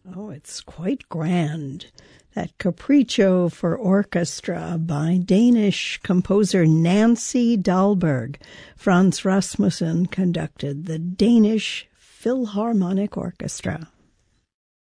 Oh, it's quite grand. That Capriccio for Orchestra by Danish composer Nancy Dahlberg. Frans Rasmussen conducted the Danish Philharmonic Orchestra.